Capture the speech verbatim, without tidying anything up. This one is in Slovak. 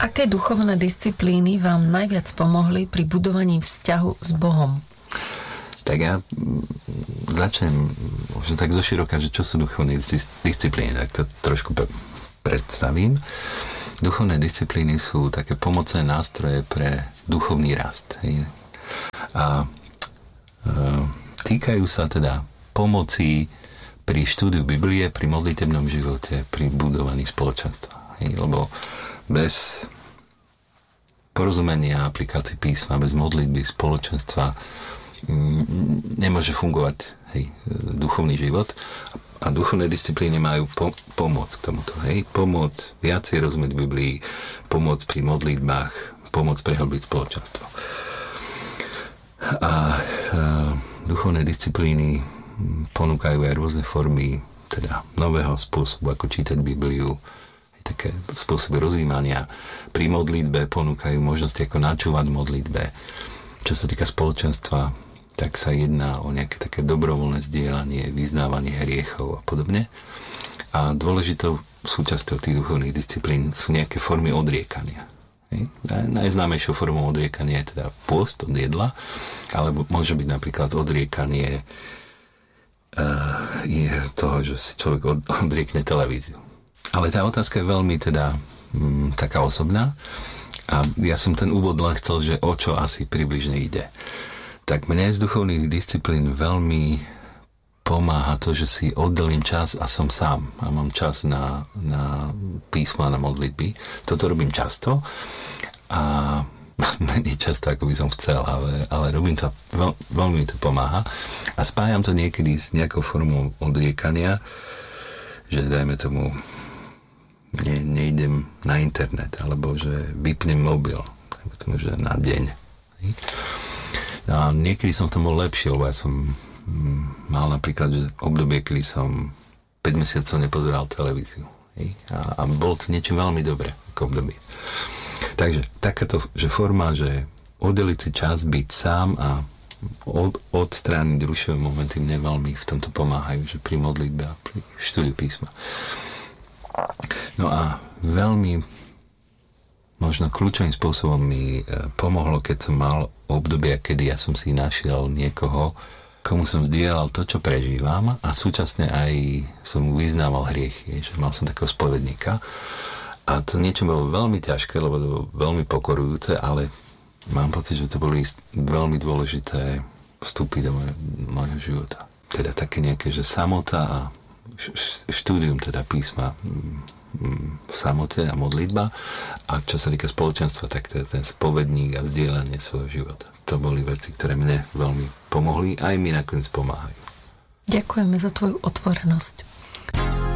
Aké duchovné disciplíny vám najviac pomohli pri budovaní vzťahu s Bohom? Tak ja začnem možno tak zoširoka, že čo sú duchovné disciplíny, tak to trošku predstavím. Duchovné disciplíny sú také pomocné nástroje pre duchovný rast. Hej. A e, týkajú sa teda pomoci pri štúdiu Biblie, pri modlitebnom živote, pri budovaní spoločenstva. Hej. Lebo bez porozumenia aplikácií písma, bez modlitby, spoločenstva nemôže fungovať, hej, duchovný život. A duchovné disciplíny majú po- pomôcť k tomuto. Hej. Pomôcť viacej rozumieť Biblii, pomôcť pri modlitbách, pomôcť prehlbiť spoločenstvo. A e, duchovné disciplíny ponúkajú aj rôzne formy teda nového spôsobu, ako čítať Bibliu, také spôsoby rozjímania. Pri modlitbe ponúkajú možnosti, ako načúvať v modlitbe. Čo sa týka spoločenstva, tak sa jedná o nejaké také dobrovoľné zdieľanie, vyznávanie hriechov a podobne. A dôležitou súčasťou tých duchovných disciplín sú nejaké formy odriekania. Hej. Najznámejšou formou odriekania je teda pôst od jedla, alebo môže byť napríklad odriekanie uh, je toho, že si človek od, odriekne televíziu. Ale tá otázka je veľmi teda m, taká osobná a ja som ten úvod len chcel, že o čo asi približne ide. Tak mne z duchovných disciplín veľmi pomáha to, že si oddelím čas a som sám a mám čas na, na písmo a na modlitby. Toto robím často a menej často, ako by som chcel, ale, ale robím to, veľ, veľmi mi to pomáha a spájam to niekedy s nejakou formou odriekania, že dajme tomu ne, nejdem na internet alebo že vypnem mobil, dajme tomu, že na deň. A niekedy som v tom bol lepší, lebo ja som mm, mal napríklad že obdobie, kedy som päť mesiacov nepozeral televíziu. Hej? A, a bolo to niečo veľmi dobré ako obdobie. Takže takáto že forma, že oddeliť si čas, byť sám a od, odstrániť rušivé momenty mne veľmi v tomto pomáhajú, že pri modlitbe a pri štúdiu písma. No a veľmi možno kľúčovým spôsobom mi pomohlo, keď som mal obdobia, kedy ja som si našiel niekoho, komu som zdieľal to, čo prežívam a súčasne aj som mu vyznával hriechy, že mal som takého spovedníka a to niečo bolo veľmi ťažké, lebo to bolo veľmi pokorujúce, ale mám pocit, že to boli veľmi dôležité vstupy do môjho života. Teda také nejaké, že samota a štúdium teda písma v samote a modlitba a čo sa týka spoločenstva, tak to je ten spovedník a zdieľanie svojho života. To boli veci, ktoré mne veľmi pomohli a aj mi nakoniec pomáhajú. Ďakujeme za tvoju otvorenosť.